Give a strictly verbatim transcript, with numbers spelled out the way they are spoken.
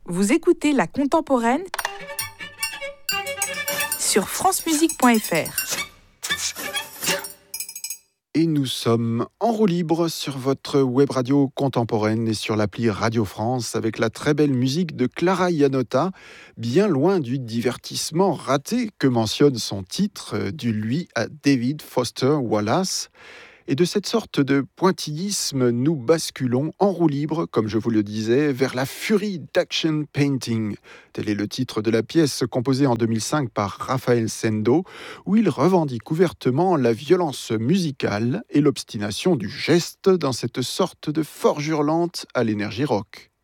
Vous écoutez La Contemporaine sur francemusique point f r. Et nous sommes en roue libre sur votre web radio contemporaine et sur l'appli Radio France avec la très belle musique de Clara Iannotta, bien loin du divertissement raté que mentionne son titre, du lui à David Foster Wallace. Et de cette sorte de pointillisme, nous basculons en roue libre, comme je vous le disais, vers la furie d'Action Painting. Tel est le titre de la pièce composée en deux mille cinq par Raphaël Sendo, où il revendique ouvertement la violence musicale et l'obstination du geste dans cette sorte de forge hurlante à l'énergie rock.